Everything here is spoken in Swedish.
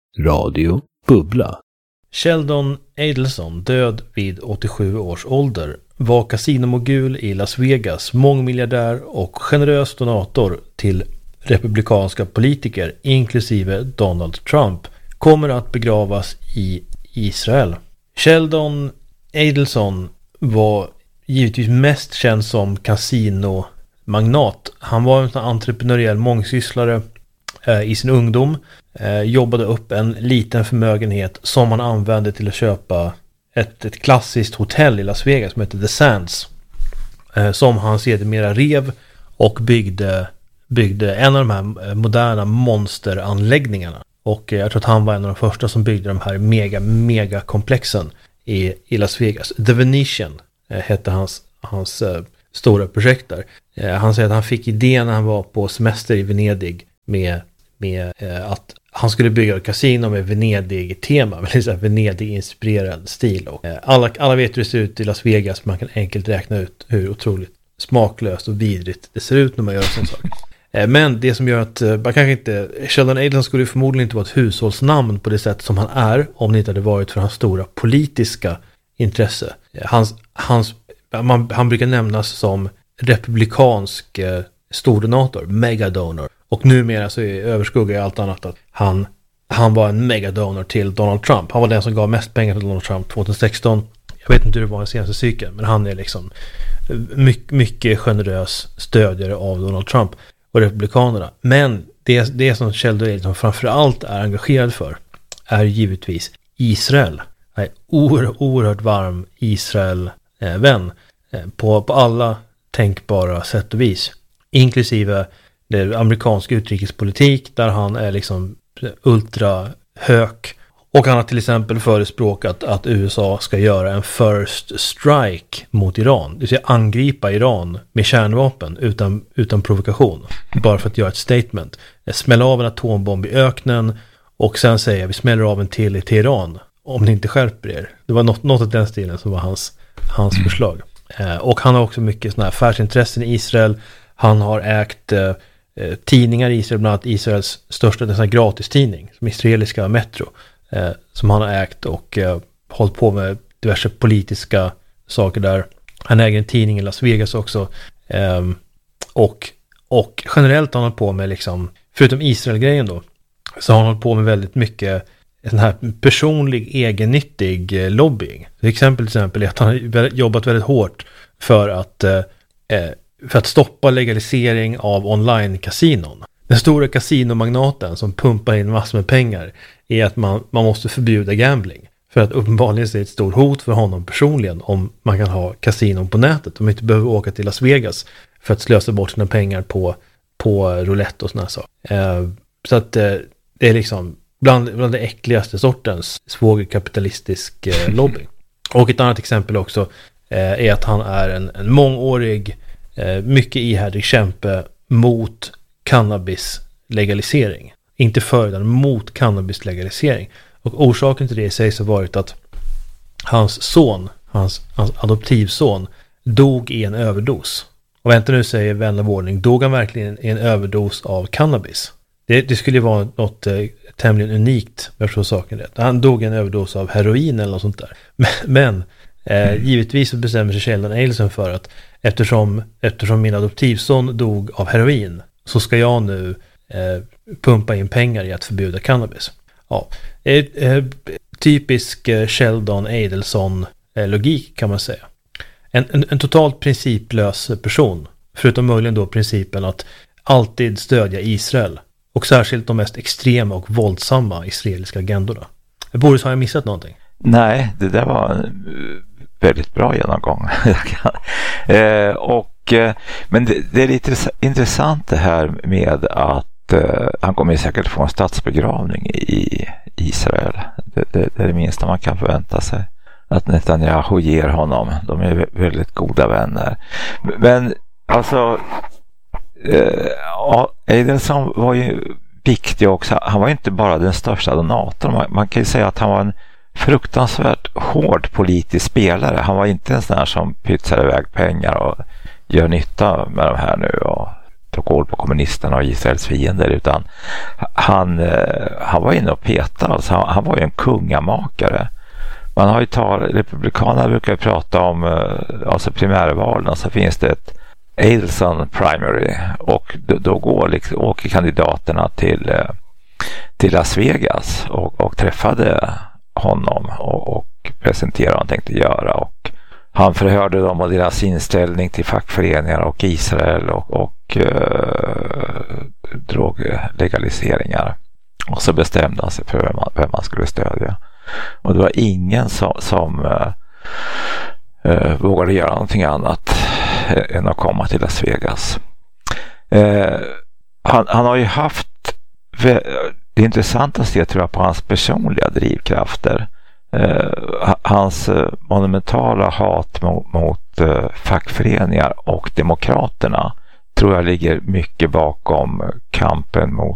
Radio Bubbla. Sheldon Adelson, död vid 87 års ålder, var kasinomogul i Las Vegas, mångmiljardär och generös donator till republikanska politiker, inklusive Donald Trump, kommer att begravas i Israel. Sheldon Adelson var givetvis mest känd som kasinomagnat. Han var en entreprenöriell mångsysslare i sin ungdom. Jobbade upp en liten förmögenhet som han använde till att köpa ett klassiskt hotell i Las Vegas som heter The Sands, som han sedermera rev och byggde en av de här moderna monsteranläggningarna. Och jag tror att han var en av de första som byggde de här mega komplexen i Las Vegas. The Venetian hette hans stora projekt där. Han säger att han fick idén när han var på semester i Venedig med att han skulle bygga ett kasino med Venedig-tema, med liksom Venedig-inspirerad stil. Och alla vet hur det ser ut i Las Vegas, man kan enkelt räkna ut hur otroligt smaklöst och vidrigt det ser ut när man gör sån sak. Men det som gör att man kanske inte... Sheldon Adelson skulle förmodligen inte vara ett hushållsnamn på det sätt som han är om det inte hade varit för hans stora politiska intresse. Han brukar nämnas som republikansk stordonator, megadonor. Och numera så överskuggar allt annat att han var en megadonor till Donald Trump. Han var den som gav mest pengar till Donald Trump 2016. Jag vet inte hur det var den senaste cykeln, men han är liksom mycket generös stödjare av Donald Trump och republikanerna. Men det som Sheldon Adelson framförallt är engagerad för är givetvis Israel. Han är oerhört varm Israel-vän på alla tänkbara sätt och vis. Inklusive det amerikansk utrikespolitik där han är liksom ultra hög. Och han har till exempel förespråkat att USA ska göra en first strike mot Iran. Det vill säga angripa Iran med kärnvapen utan provokation. Bara för att göra ett statement. Smälla av en atombomb i öknen och sen säga vi smäller av en till i Teheran om ni inte skärper er. Det var något av den stilen som var hans förslag. Och han har också mycket såna här affärsintressen i Israel. Han har ägt tidningar i Israel, bland annat Israels största nästan gratistidning, som israeliska Metro, som han har ägt och hållit på med diverse politiska saker där. Han äger en tidning i Las Vegas också, och generellt har han hållit på med, liksom, förutom Israel-grejen då, så har han hållit på med väldigt mycket en här personlig, egennyttig lobbying. Till exempel är att han har jobbat väldigt hårt för att stoppa legalisering av online-kasinon. Den stora kasinomagnaten som pumpar in massor med pengar är att man måste förbjuda gambling. För att uppenbarligen är det ett stort hot för honom personligen om man kan ha kasinon på nätet. Om man inte behöver åka till Las Vegas för att slösa bort sina pengar på roulette och sådana saker. Så att det är liksom bland det äckligaste sortens svågerkapitalistisk lobbying. Och ett annat exempel också är att han är en mångårig, mycket ihärdig kämpe mot cannabis-legalisering. Inte för, utan mot cannabis-legalisering. Och orsaken till det sägs ha varit att hans adoptivson dog i en överdos. Och vänta nu, säger vän av ordning, dog han verkligen i en överdos av cannabis? Det skulle ju vara något tämligen unikt, jag förstår saken rätt. Han dog i en överdos av heroin eller något sånt där. Men givetvis så bestämmer sig Sheldon Adelson för att eftersom min adoptivson dog av heroin så ska jag nu pumpa in pengar i att förbjuda cannabis. Ja, typisk Sheldon Adelson logik kan man säga. En totalt principlös person, förutom möjligen då principen att alltid stödja Israel och särskilt de mest extrema och våldsamma israeliska agendorna. Boris, har jag missat någonting? Nej, det där var en väldigt bra genomgång. Men det är lite intressant det här med att han kommer säkert få en statsbegravning i Israel. Det är det minsta man kan förvänta sig. Att Netanyahu ger honom. De är väldigt goda vänner. Men alltså Adelson var ju viktig också. Han var ju inte bara den största donatorn. Man kan ju säga att han var en fruktansvärt hård politisk spelare. Han var inte en sån här som pytsar iväg pengar och gör nytta med de här nu. ta koll på kommunisterna och Israels fiender, utan han var inne och petade. Alltså han var ju en kungamakare. Man har ju republikanerna brukar prata om alltså primärvalen, och så finns det ett Adelson primary, och då åker kandidaterna till Las Vegas och träffade honom och presenterade vad han tänkte göra, och han förhörde dem och deras inställning till fackföreningar och Israel och droglegaliseringar, och så bestämde han sig för vem man skulle stödja, och det var ingen som vågade göra någonting annat än att komma till Las Vegas. Han har ju haft det intressantaste, tror jag, på hans personliga drivkrafter. Hans monumentala hat mot fackföreningar och demokraterna tror jag ligger mycket bakom kampen mot